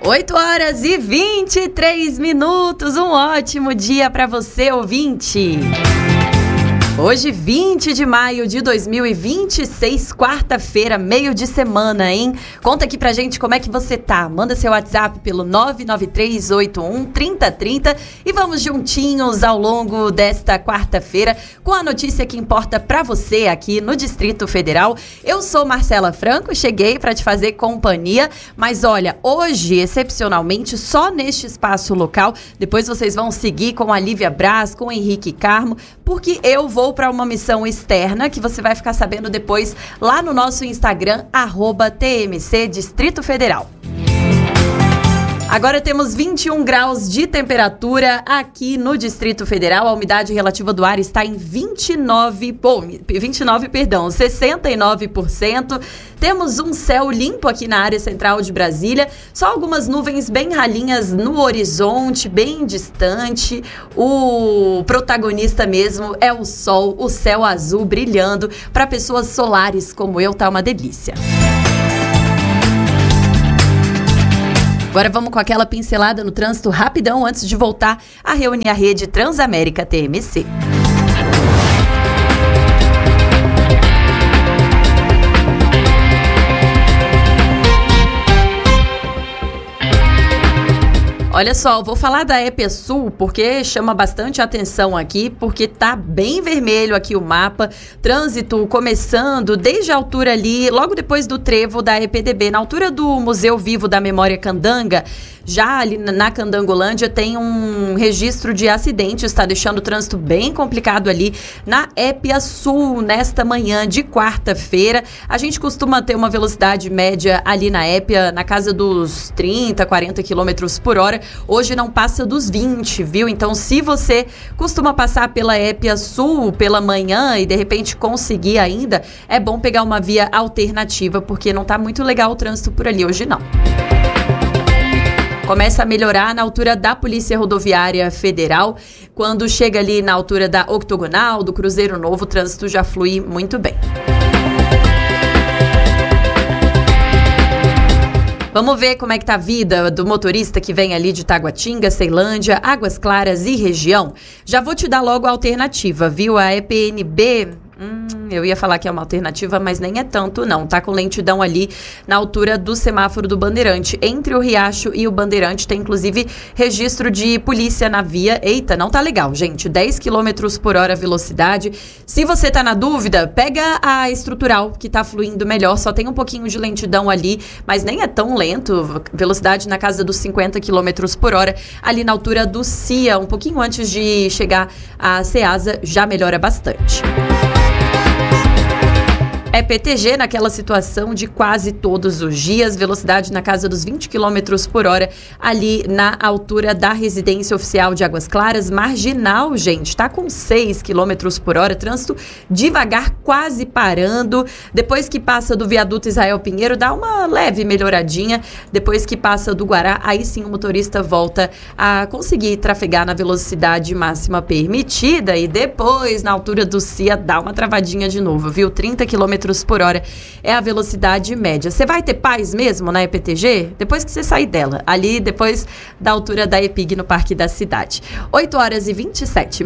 8h23, um ótimo dia para você, ouvinte. Hoje, 20 de maio de 2026, quarta-feira, meio de semana, hein? Conta aqui pra gente como é que você tá. Manda seu WhatsApp pelo 993813030 e vamos juntinhos ao longo desta quarta-feira com a notícia que importa pra você aqui no Distrito Federal. Eu sou Marcela Franco, cheguei pra te fazer companhia, mas olha, hoje, excepcionalmente, só neste espaço local, depois vocês vão seguir com a Lívia Braz, com o Henrique Carmo, porque eu vou para uma missão externa que você vai ficar sabendo depois lá no nosso Instagram, @TMC Distrito Federal. Agora temos 21 graus de temperatura aqui no Distrito Federal. A umidade relativa do ar está em 69%. Temos um céu limpo aqui na área central de Brasília. Só algumas nuvens bem ralinhas no horizonte, bem distante. O protagonista mesmo é o sol, o céu azul brilhando. Para pessoas solares como eu, tá uma delícia. Agora vamos com aquela pincelada no trânsito rapidão antes de voltar a reunir a rede Transamérica TMC. Olha só, vou falar da EPSul porque chama bastante atenção aqui, porque tá bem vermelho aqui o mapa, trânsito começando desde a altura ali, logo depois do trevo da EPDB, na altura do Museu Vivo da Memória Candanga. Já ali na Candangolândia tem um registro de acidente, está deixando o trânsito bem complicado ali na EPSul nesta manhã de quarta-feira. A gente costuma ter uma velocidade média ali na EPA na casa dos 30, 40 km por hora. Hoje não passa dos 20, viu? Então, se você costuma passar pela EPSul pela manhã e de repente conseguir ainda, é bom pegar uma via alternativa, porque não tá muito legal o trânsito por ali hoje não. Começa a melhorar na altura da Polícia Rodoviária Federal. Quando chega ali na altura da Octogonal, do Cruzeiro Novo, o trânsito já flui muito bem. Vamos ver como é que tá a vida do motorista que vem ali de Taguatinga, Ceilândia, Águas Claras e região. Já vou te dar logo a alternativa, viu? A EPNB... eu ia falar que é uma alternativa, mas nem é tanto não, tá com lentidão ali na altura do semáforo do Bandeirante, entre o Riacho e o Bandeirante, tem inclusive registro de polícia na via. Eita, não tá legal, gente, 10 km por hora a velocidade. Se você tá na dúvida, pega a estrutural, que tá fluindo melhor, só tem um pouquinho de lentidão ali, mas nem é tão lento, velocidade na casa dos 50 km por hora, ali na altura do CIA, um pouquinho antes de chegar a Ceasa, já melhora bastante. É PTG naquela situação de quase todos os dias, velocidade na casa dos 20 km por hora, ali na altura da residência oficial de Águas Claras. Marginal, gente, tá com 6 km por hora, trânsito devagar, quase parando. Depois que passa do viaduto Israel Pinheiro, dá uma leve melhoradinha. Depois que passa do Guará, aí sim o motorista volta a conseguir trafegar na velocidade máxima permitida. E depois, na altura do CIA, dá uma travadinha de novo, viu? 30 km por hora é a velocidade média. Você vai ter paz mesmo na EPTG? Depois que você sair dela, ali depois da altura da EPIG no Parque da Cidade. 8h27.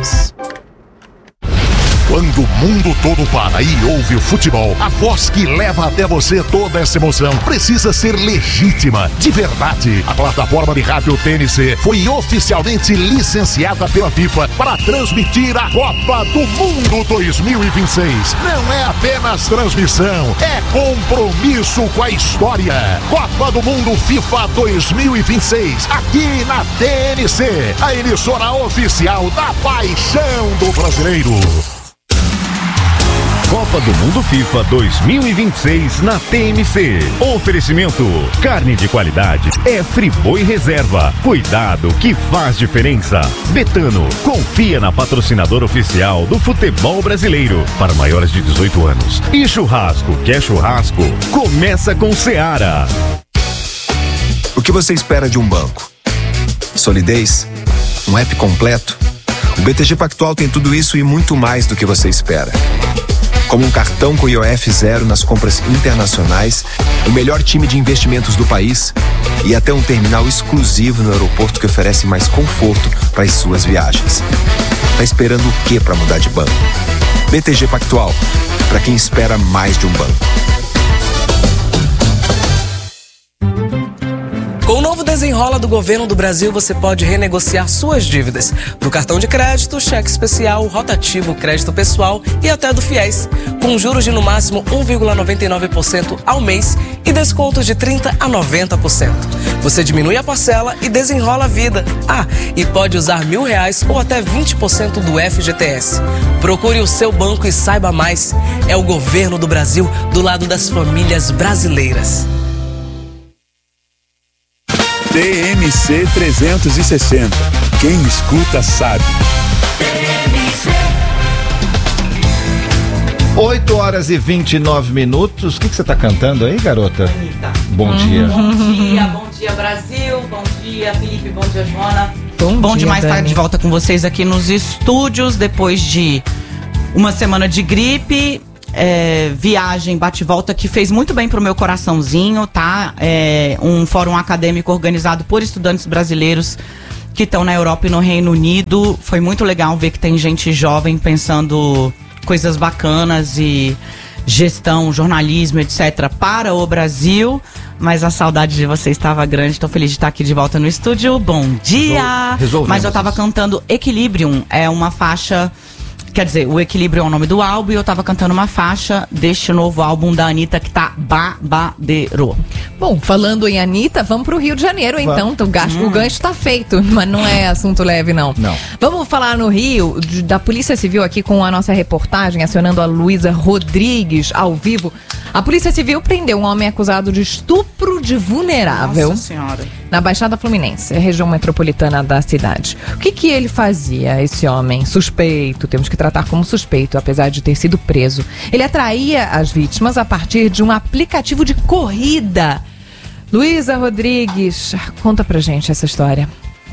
Quando o mundo todo para e ouve o futebol, a voz que leva até você toda essa emoção precisa ser legítima, de verdade. A plataforma de rádio TNC foi oficialmente licenciada pela FIFA para transmitir a Copa do Mundo 2026. Não é apenas transmissão, é compromisso com a história. Copa do Mundo FIFA 2026, aqui na TNC, a emissora oficial da paixão do brasileiro. Copa do Mundo FIFA 2026 na TMC. Oferecimento: carne de qualidade é Friboi Reserva. Cuidado que faz diferença. Betano, confia na patrocinadora oficial do futebol brasileiro para maiores de 18 anos. E churrasco, quer churrasco? Começa com Seara. O que você espera de um banco? Solidez? Um app completo? O BTG Pactual tem tudo isso e muito mais do que você espera. como um cartão com IOF zero nas compras internacionais, o melhor time de investimentos do país e até um terminal exclusivo no aeroporto que oferece mais conforto para as suas viagens. Tá esperando o quê para mudar de banco? BTG Pactual, para quem espera mais de um banco. Com o novo Desenrola do Governo do Brasil, você pode renegociar suas dívidas do cartão de crédito, cheque especial, rotativo, crédito pessoal e até do FIES, com juros de no máximo 1,99% ao mês e descontos de 30% a 90%. Você diminui a parcela e desenrola a vida. E pode usar R$1.000 ou até 20% do FGTS. Procure o seu banco e saiba mais. É o Governo do Brasil do lado das famílias brasileiras. TMC 360. Quem escuta sabe. 8h29. O que você tá cantando aí, garota? Bom dia. Bom dia Brasil, bom dia Felipe, bom dia Joana. Bom demais estar de volta com vocês aqui nos estúdios, depois de uma semana de gripe. Viagem, bate-volta, que fez muito bem pro meu coraçãozinho, tá? Um fórum acadêmico organizado por estudantes brasileiros que estão na Europa e no Reino Unido. Foi muito legal ver que tem gente jovem pensando coisas bacanas e gestão, jornalismo, etc. para o Brasil. Mas a saudade de vocês estava grande. Estou feliz de estar aqui de volta no estúdio. Bom dia! Mas eu tava cantando Equilibrium, é uma faixa... Quer dizer, o Equilíbrio é o nome do álbum e eu tava cantando uma faixa deste novo álbum da Anitta que tá babadeiro. Bom, falando em Anitta, vamos pro Rio de Janeiro, então. O gancho tá feito, mas não é assunto leve, não. Vamos falar no Rio, da Polícia Civil aqui com a nossa reportagem, acionando a Luísa Rodrigues ao vivo. A Polícia Civil prendeu um homem acusado de estupro de vulnerável. Nossa Senhora. Na Baixada Fluminense, região metropolitana da cidade. O que ele fazia, esse homem? Suspeito, temos que tratar como suspeito, apesar de ter sido preso. Ele atraía as vítimas a partir de um aplicativo de corrida. Luísa Rodrigues, conta pra gente essa história.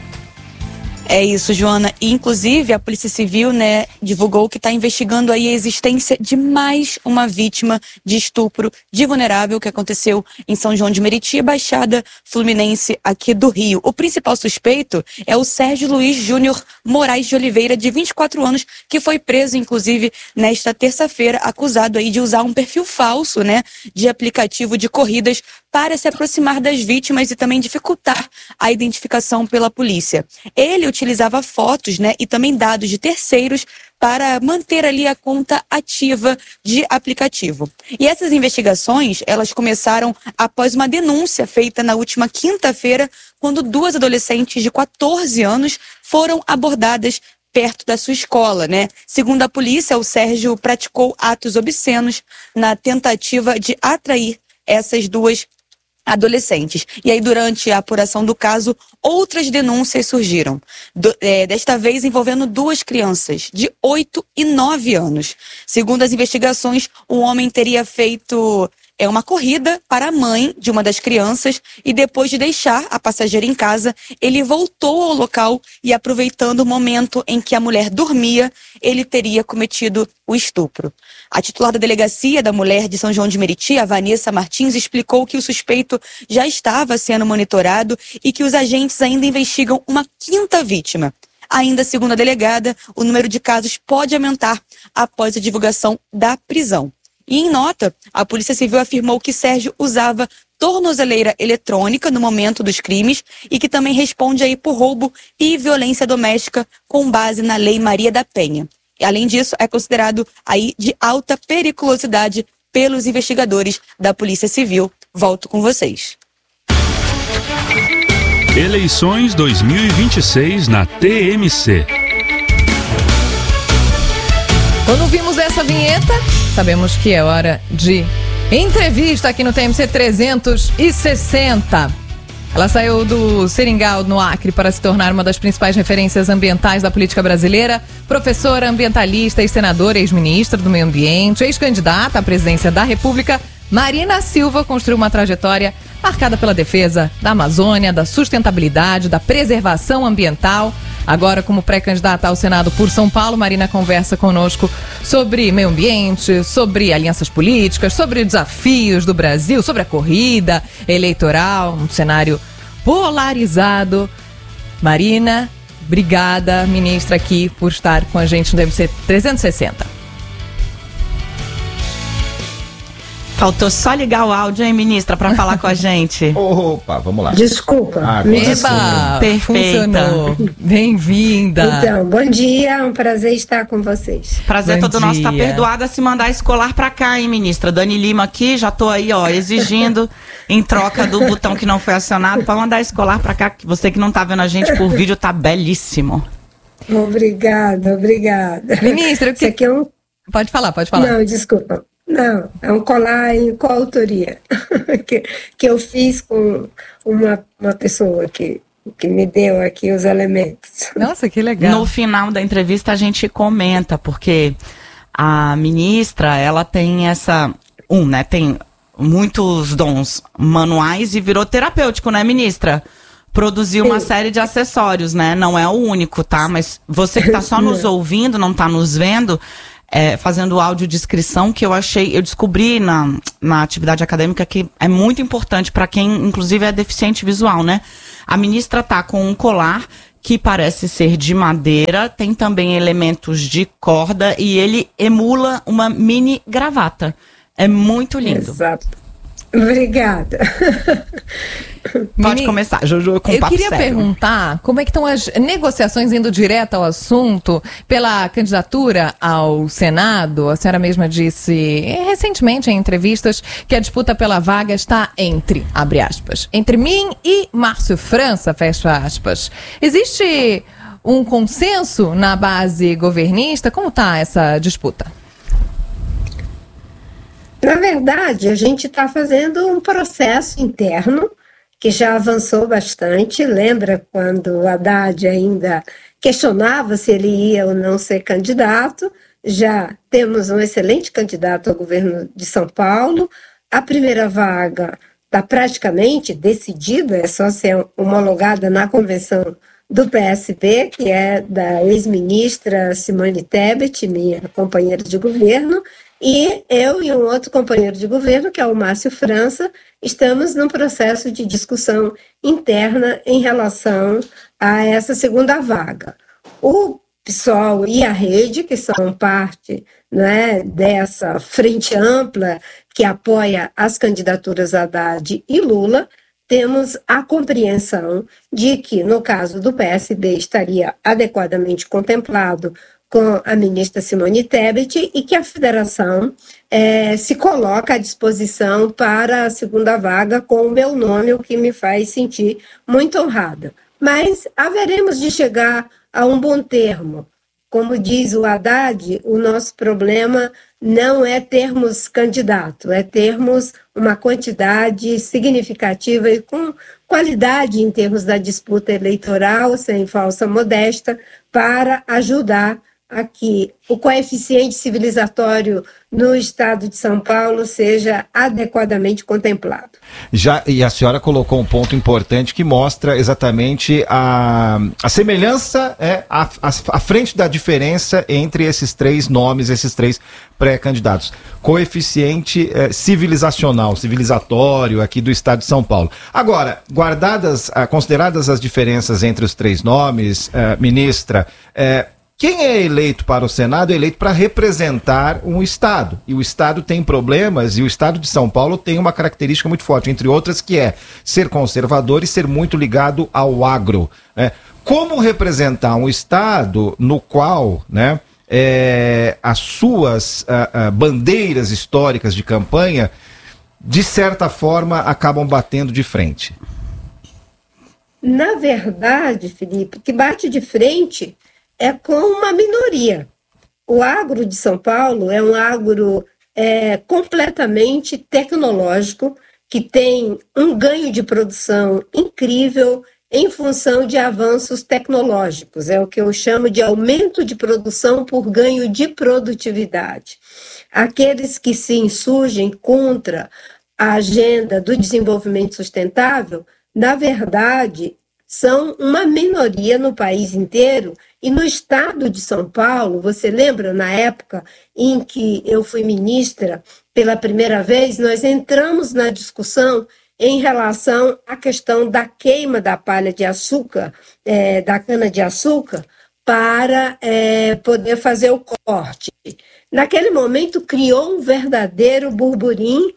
É isso, Joana. E, inclusive, a Polícia Civil, divulgou que está investigando aí a existência de mais uma vítima de estupro de vulnerável que aconteceu em São João de Meriti, Baixada Fluminense aqui do Rio. O principal suspeito é o Sérgio Luiz Júnior Moraes de Oliveira, de 24 anos, que foi preso, inclusive, nesta terça-feira, acusado aí de usar um perfil falso, de aplicativo de corridas para se aproximar das vítimas e também dificultar a identificação pela polícia. Ele utilizava fotos, e também dados de terceiros para manter ali a conta ativa de aplicativo. E essas investigações, elas começaram após uma denúncia feita na última quinta-feira, quando 2 adolescentes de 14 anos foram abordadas perto da sua escola, Segundo a polícia, o Sérgio praticou atos obscenos na tentativa de atrair essas duas adolescentes. E aí, durante a apuração do caso, outras denúncias surgiram. Desta vez envolvendo 2 crianças, de 8 e 9 anos. Segundo as investigações, o homem teria feito uma corrida para a mãe de uma das crianças e depois de deixar a passageira em casa, ele voltou ao local e, aproveitando o momento em que a mulher dormia, ele teria cometido o estupro. A titular da Delegacia da Mulher de São João de Meriti, a Vanessa Martins, explicou que o suspeito já estava sendo monitorado e que os agentes ainda investigam uma 5ª vítima. Ainda segundo a delegada, o número de casos pode aumentar após a divulgação da prisão. E em nota, a Polícia Civil afirmou que Sérgio usava tornozeleira eletrônica no momento dos crimes e que também responde aí por roubo e violência doméstica com base na Lei Maria da Penha. E, além disso, é considerado aí de alta periculosidade pelos investigadores da Polícia Civil. Volto com vocês. Eleições 2026 na TMC. Quando vimos essa vinheta, sabemos que é hora de entrevista aqui no TMC 360. Ela saiu do Seringal, no Acre, para se tornar uma das principais referências ambientais da política brasileira. Professora, ambientalista e senadora, ex-ministra do Meio Ambiente, ex-candidata à presidência da República, Marina Silva construiu uma trajetória marcada pela defesa da Amazônia, da sustentabilidade, da preservação ambiental. Agora, como pré-candidata ao Senado por São Paulo, Marina conversa conosco sobre meio ambiente, sobre alianças políticas, sobre desafios do Brasil, sobre a corrida eleitoral, um cenário polarizado. Marina, obrigada, ministra, aqui por estar com a gente no TMC 360. Faltou só ligar o áudio, hein, ministra, para falar com a gente. Opa, vamos lá. Desculpa. Eba, funcionou. Bem-vinda. Então, bom dia, é um prazer estar com vocês. Prazer todo nosso, tá perdoada se mandar escolar pra cá, hein, ministra. Dani Lima aqui, já tô aí, ó, exigindo em troca do botão que não foi acionado para mandar escolar pra cá, que você que não tá vendo a gente por vídeo tá belíssimo. Obrigada. Ministra, Isso aqui é um... Pode falar. Não, desculpa. Não, é um colar em coautoria que eu fiz com uma pessoa que me deu aqui os elementos. Nossa, que legal. No final da entrevista a gente comenta, porque a ministra, ela tem tem muitos dons manuais e virou terapêutico, né, ministra? Produziu uma série de acessórios, né? Não é o único, tá? Mas você que tá só nos ouvindo, não tá nos vendo... fazendo audiodescrição, que eu descobri na atividade acadêmica que é muito importante para quem, inclusive, é deficiente visual, né? A ministra tá com um colar que parece ser de madeira, tem também elementos de corda e ele emula uma mini gravata. É muito lindo. Exato. Obrigada. Pode começar, Jojo, com eu papo queria sério. Perguntar como é que estão as negociações, indo direto ao assunto, pela candidatura ao Senado. A senhora mesma disse recentemente em entrevistas que a disputa pela vaga está entre, abre aspas, entre mim e Márcio França, fecha aspas. Existe um consenso na base governista? Como está essa disputa? Na verdade, a gente está fazendo um processo interno que já avançou bastante. Lembra quando o Haddad ainda questionava se ele ia ou não ser candidato? Já temos um excelente candidato ao governo de São Paulo. A primeira vaga está praticamente decidida, é só ser homologada na convenção do PSB, que é da ex-ministra Simone Tebet, minha companheira de governo, e eu e um outro companheiro de governo, que é o Márcio França, estamos num processo de discussão interna em relação a essa segunda vaga. O PSOL e a Rede, que são parte, né, dessa frente ampla que apoia as candidaturas Haddad e Lula, temos a compreensão de que, no caso do PSB, estaria adequadamente contemplado com a ministra Simone Tebet e que a federação se coloca à disposição para a segunda vaga com o meu nome, o que me faz sentir muito honrada. Mas haveremos de chegar a um bom termo. Como diz o Haddad, o nosso problema não é termos candidato, é termos uma quantidade significativa e com qualidade em termos da disputa eleitoral, sem falsa modéstia, para ajudar a que o coeficiente civilizatório no estado de São Paulo seja adequadamente contemplado. E a senhora colocou um ponto importante que mostra exatamente a semelhança, a frente da diferença entre esses três nomes, esses três pré-candidatos. Coeficiente civilizatório aqui do estado de São Paulo. Agora, consideradas as diferenças entre os três nomes, ministra, quem é eleito para o Senado é eleito para representar um Estado. E o Estado tem problemas, e o Estado de São Paulo tem uma característica muito forte, entre outras, que é ser conservador e ser muito ligado ao agro. Como representar um Estado no qual, né, as suas bandeiras históricas de campanha, de certa forma, acabam batendo de frente? Na verdade, Felipe, que bate de frente é com uma minoria. O agro de São Paulo é um agro completamente tecnológico, que tem um ganho de produção incrível em função de avanços tecnológicos. É o que eu chamo de aumento de produção por ganho de produtividade. Aqueles que se insurgem contra a agenda do desenvolvimento sustentável, na verdade, são uma minoria no país inteiro. E no estado de São Paulo, você lembra, na época em que eu fui ministra pela primeira vez, nós entramos na discussão em relação à questão da queima da palha de açúcar, da cana-de-açúcar, para poder fazer o corte. Naquele momento, criou um verdadeiro burburinho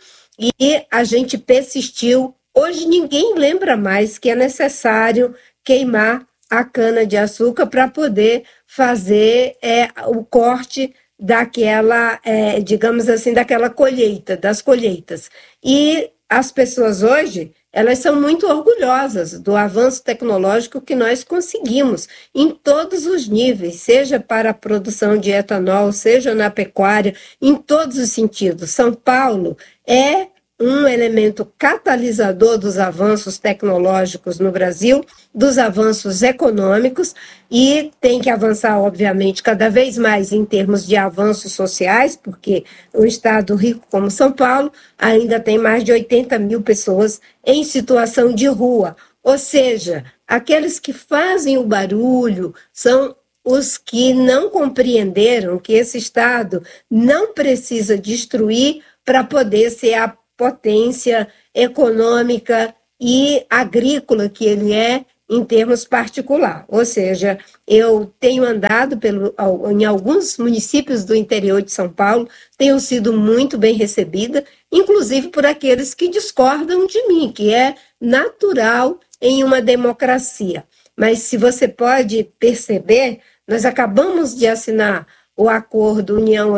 e a gente persistiu. Hoje ninguém lembra mais que é necessário queimar a cana-de-açúcar para poder fazer o corte daquela, digamos assim, daquela colheita, das colheitas. E as pessoas hoje, elas são muito orgulhosas do avanço tecnológico que nós conseguimos em todos os níveis, seja para a produção de etanol, seja na pecuária, em todos os sentidos. São Paulo é um elemento catalisador dos avanços tecnológicos no Brasil, dos avanços econômicos, e tem que avançar, obviamente, cada vez mais em termos de avanços sociais, porque um estado rico como São Paulo ainda tem mais de 80 mil pessoas em situação de rua. Ou seja, aqueles que fazem o barulho são os que não compreenderam que esse estado não precisa destruir para poder ser a potência econômica e agrícola que ele é em termos particular. Ou seja, eu tenho andado em alguns municípios do interior de São Paulo, tenho sido muito bem recebida, inclusive por aqueles que discordam de mim, que é natural em uma democracia. Mas se você pode perceber, nós acabamos de assinar o acordo União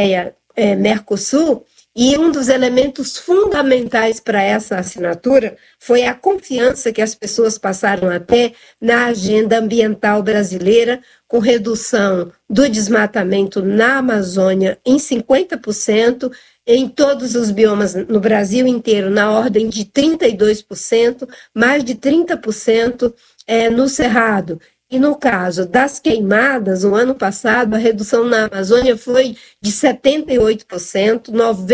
Europeia-Mercosul, e um dos elementos fundamentais para essa assinatura foi a confiança que as pessoas passaram a ter na agenda ambiental brasileira, com redução do desmatamento na Amazônia em 50%, em todos os biomas no Brasil inteiro, na ordem de 32%, mais de 30% no Cerrado. E no caso das queimadas, o ano passado, a redução na Amazônia foi de 78%,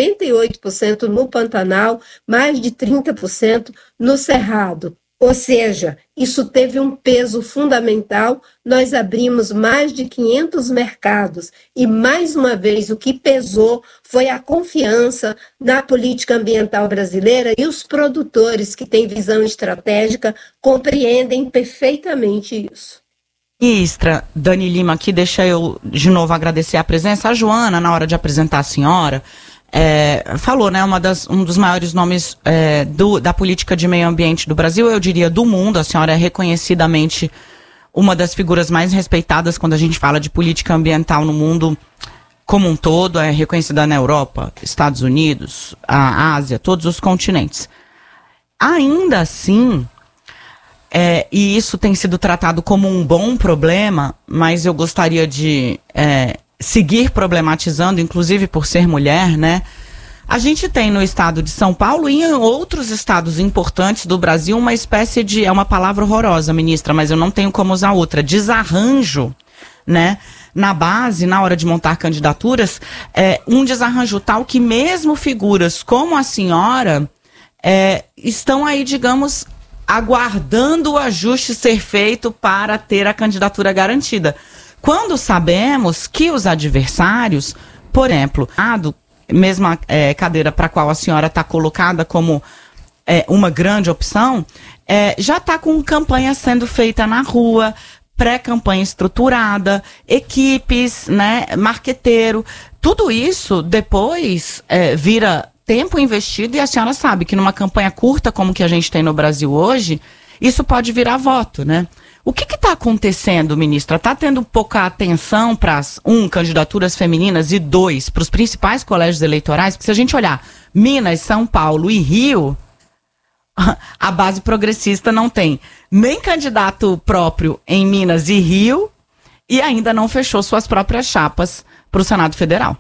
98% no Pantanal, mais de 30% no Cerrado. Ou seja, isso teve um peso fundamental. Nós abrimos mais de 500 mercados e, mais uma vez, o que pesou foi a confiança na política ambiental brasileira, e os produtores que têm visão estratégica compreendem perfeitamente isso. Ministra Dani Lima, aqui, deixa eu de novo agradecer a presença. A Joana, na hora de apresentar a senhora, falou, né, um dos maiores nomes da política de meio ambiente do Brasil, eu diria do mundo. A senhora é reconhecidamente uma das figuras mais respeitadas quando a gente fala de política ambiental no mundo como um todo, é reconhecida na Europa, Estados Unidos, a Ásia, todos os continentes. Ainda assim, e isso tem sido tratado como um bom problema, mas eu gostaria de seguir problematizando, inclusive por ser mulher, né? A gente tem no estado de São Paulo e em outros estados importantes do Brasil uma espécie de, é uma palavra horrorosa, ministra, mas eu não tenho como usar outra, desarranjo, né? Na base, na hora de montar candidaturas, um desarranjo tal que mesmo figuras como a senhora estão aí, digamos, aguardando o ajuste ser feito para ter a candidatura garantida. Quando sabemos que os adversários, por exemplo, mesma cadeira para a qual a senhora está colocada como uma grande opção, já está com campanha sendo feita na rua, pré-campanha estruturada, equipes, né, marqueteiro, tudo isso depois vira tempo investido, e a senhora sabe que numa campanha curta como que a gente tem no Brasil hoje, isso pode virar voto, né? O que está acontecendo, ministra? Está tendo pouca atenção para candidaturas femininas, e 2, para os principais colégios eleitorais? Porque se a gente olhar Minas, São Paulo e Rio, a base progressista não tem nem candidato próprio em Minas e Rio, e ainda não fechou suas próprias chapas para o Senado Federal.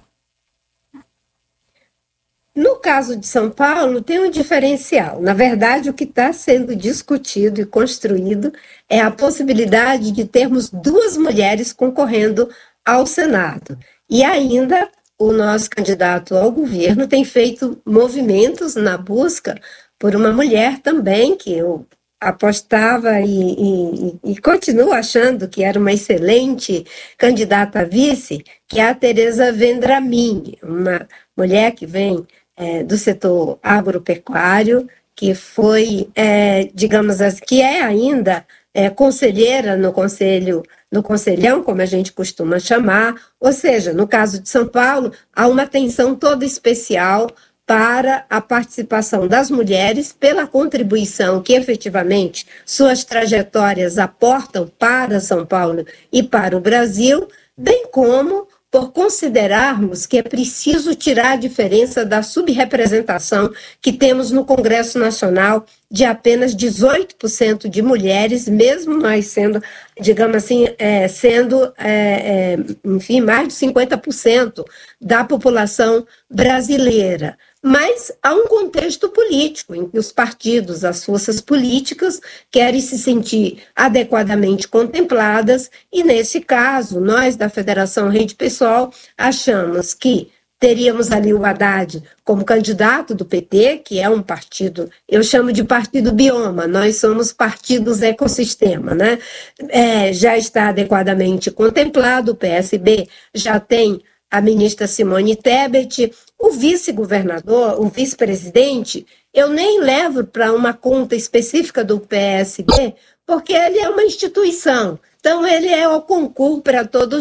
No caso de São Paulo, tem um diferencial. Na verdade, o que está sendo discutido e construído é a possibilidade de termos 2 mulheres concorrendo ao Senado. E ainda, o nosso candidato ao governo tem feito movimentos na busca por uma mulher também, que eu apostava e continuo achando que era uma excelente candidata a vice, que é a Tereza Vendramin, uma mulher que vem do setor agropecuário, que foi, digamos assim, que é ainda conselheira no Conselhão, como a gente costuma chamar, ou seja, no caso de São Paulo, há uma atenção toda especial para a participação das mulheres, pela contribuição que efetivamente suas trajetórias aportam para São Paulo e para o Brasil, bem como por considerarmos que é preciso tirar a diferença da subrepresentação que temos no Congresso Nacional de apenas 18% de mulheres, mesmo nós sendo, digamos assim, enfim, mais de 50% da população brasileira. Mas há um contexto político em que os partidos, as forças políticas, querem se sentir adequadamente contempladas e, nesse caso, nós da Federação Rede Pessoal achamos que teríamos ali o Haddad como candidato do PT, que é um partido, eu chamo de partido bioma, nós somos partidos ecossistema, né? Já está adequadamente contemplado, o PSB já tem a ministra Simone Tebet, o vice-governador, o vice-presidente, eu nem levo para uma conta específica do PSB, porque ele é uma instituição, então ele é o concurso para todos